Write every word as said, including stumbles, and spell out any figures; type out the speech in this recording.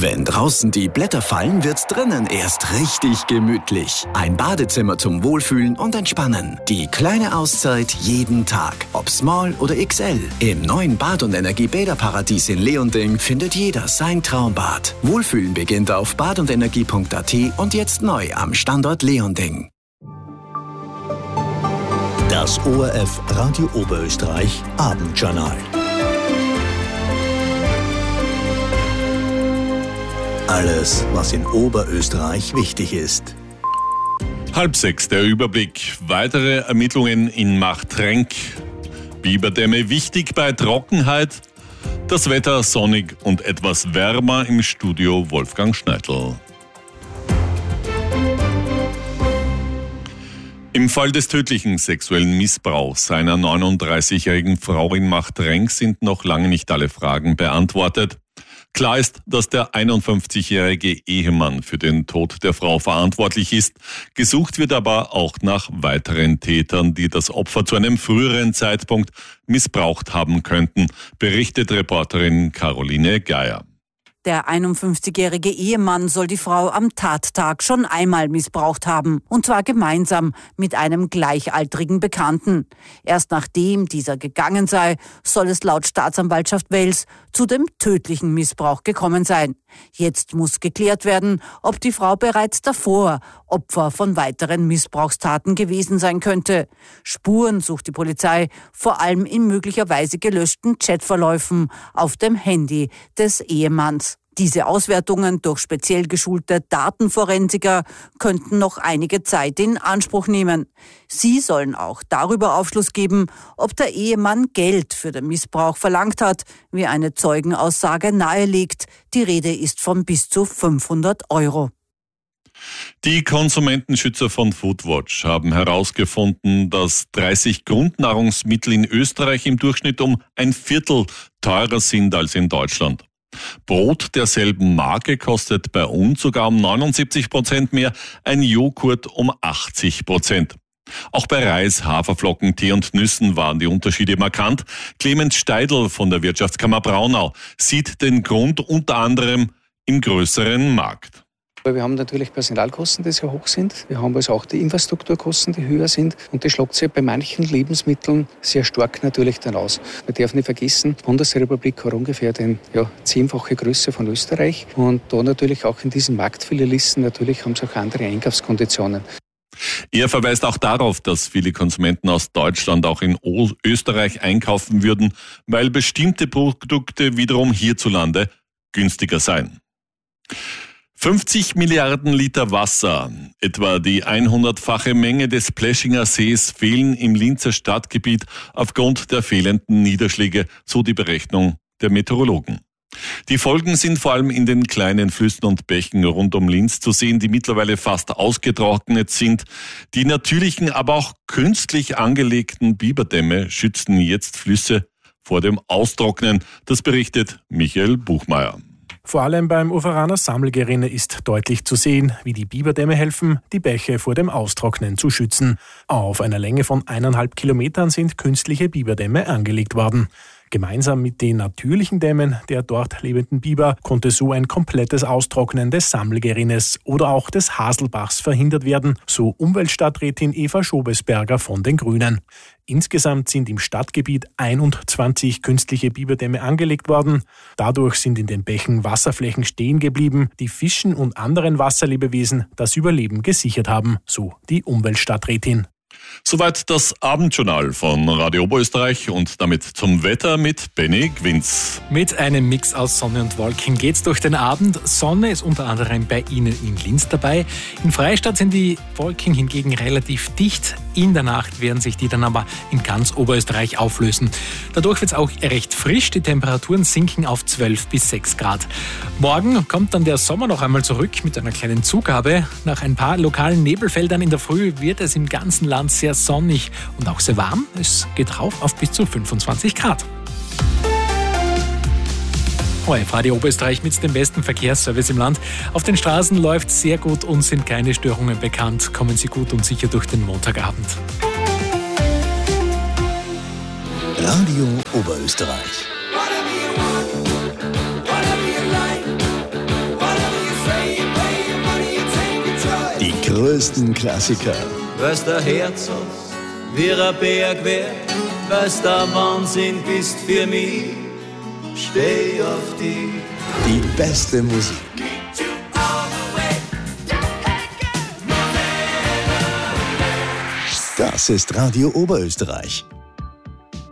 Wenn draußen die Blätter fallen, wird's drinnen erst richtig gemütlich. Ein Badezimmer zum Wohlfühlen und Entspannen. Die kleine Auszeit jeden Tag. Ob Small oder X L. Im neuen Bad- und Energiebäderparadies in Leonding findet jeder sein Traumbad. Wohlfühlen beginnt auf bad und energie punkt a t und jetzt neu am Standort Leonding. Das O R F Radio Oberösterreich Abendjournal. Alles, was in Oberösterreich wichtig ist. Halb sechs, der Überblick. Weitere Ermittlungen in Machtrenk. Biberdämme wichtig bei Trockenheit. Das Wetter sonnig und etwas wärmer im Studio Wolfgang Schneidl. Im Fall des tödlichen sexuellen Missbrauchs einer neununddreißigjährigen Frau in Machtrenk sind noch lange nicht alle Fragen beantwortet. Klar ist, dass der einundfünfzigjährige Ehemann für den Tod der Frau verantwortlich ist. Gesucht wird aber auch nach weiteren Tätern, die das Opfer zu einem früheren Zeitpunkt missbraucht haben könnten, berichtet Reporterin Caroline Geier. Der einundfünfzigjährige Ehemann soll die Frau am Tattag schon einmal missbraucht haben. Und zwar gemeinsam mit einem gleichaltrigen Bekannten. Erst nachdem dieser gegangen sei, soll es laut Staatsanwaltschaft Wels zu dem tödlichen Missbrauch gekommen sein. Jetzt muss geklärt werden, ob die Frau bereits davor Opfer von weiteren Missbrauchstaten gewesen sein könnte. Spuren sucht die Polizei, vor allem in möglicherweise gelöschten Chatverläufen auf dem Handy des Ehemanns. Diese Auswertungen durch speziell geschulte Datenforensiker könnten noch einige Zeit in Anspruch nehmen. Sie sollen auch darüber Aufschluss geben, ob der Ehemann Geld für den Missbrauch verlangt hat, wie eine Zeugenaussage nahelegt. Die Rede ist von bis zu fünfhundert Euro. Die Konsumentenschützer von Foodwatch haben herausgefunden, dass dreißig Grundnahrungsmittel in Österreich im Durchschnitt um ein Viertel teurer sind als in Deutschland. Brot derselben Marke kostet bei uns sogar um neunundsiebzig Prozent mehr, ein Joghurt um achtzig Prozent. Auch bei Reis, Haferflocken, Tee und Nüssen waren die Unterschiede markant. Clemens Steidl von der Wirtschaftskammer Braunau sieht den Grund unter anderem im größeren Markt. Wir haben natürlich Personalkosten, die sehr hoch sind. Wir haben also auch die Infrastrukturkosten, die höher sind. Und das schlägt sich bei manchen Lebensmitteln sehr stark natürlich dann aus. Man darf nicht vergessen, die Bundesrepublik hat ungefähr die ja, zehnfache Größe von Österreich. Und da natürlich auch in diesen Marktfilialisten natürlich haben sie auch andere Einkaufskonditionen. Er verweist auch darauf, dass viele Konsumenten aus Deutschland auch in Österreich einkaufen würden, weil bestimmte Produkte wiederum hierzulande günstiger seien. fünfzig Milliarden Liter Wasser, etwa die hundertfache Menge des Pleschinger Sees, fehlen im Linzer Stadtgebiet aufgrund der fehlenden Niederschläge, so die Berechnung der Meteorologen. Die Folgen sind vor allem in den kleinen Flüssen und Bächen rund um Linz zu sehen, die mittlerweile fast ausgetrocknet sind. Die natürlichen, aber auch künstlich angelegten Biberdämme schützen jetzt Flüsse vor dem Austrocknen. Das berichtet Michael Buchmeier. Vor allem beim Uferaner Sammelgerinne ist deutlich zu sehen, wie die Biberdämme helfen, die Bäche vor dem Austrocknen zu schützen. Auf einer Länge von eineinhalb Kilometern sind künstliche Biberdämme angelegt worden. Gemeinsam mit den natürlichen Dämmen der dort lebenden Biber konnte so ein komplettes Austrocknen des Sammelgerinnes oder auch des Haselbachs verhindert werden, so Umweltstadträtin Eva Schobesberger von den Grünen. Insgesamt sind im Stadtgebiet einundzwanzig künstliche Biberdämme angelegt worden. Dadurch sind in den Bächen Wasserflächen stehen geblieben, die Fischen und anderen Wasserlebewesen das Überleben gesichert haben, so die Umweltstadträtin. Soweit das Abendjournal von Radio Oberösterreich und damit zum Wetter mit Benny Gwinz. Mit einem Mix aus Sonne und Wolken geht's durch den Abend. Sonne ist unter anderem bei Ihnen in Linz dabei. In Freistadt sind die Wolken hingegen relativ dicht. In der Nacht werden sich die dann aber in ganz Oberösterreich auflösen. Dadurch wird's auch recht frisch. Die Temperaturen sinken auf zwölf bis sechs Grad. Morgen kommt dann der Sommer noch einmal zurück mit einer kleinen Zugabe. Nach ein paar lokalen Nebelfeldern in der Früh wird es im ganzen Land sehr sonnig und auch sehr warm. Es geht rauf auf bis zu fünfundzwanzig Grad. O R F Radio Oberösterreich mit dem besten Verkehrsservice im Land. Auf den Straßen läuft sehr gut und sind keine Störungen bekannt. Kommen Sie gut und sicher durch den Montagabend. Radio Oberösterreich. größten Klassiker. Weil's der Herz hat, wie ein Berg wär, weil's der Wahnsinn bist für mich, steh auf dich. Die beste Musik. Das ist Radio Oberösterreich.